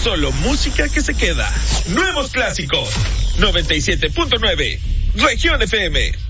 Solo música que se queda. Nuevos clásicos. 97.9. Región FM.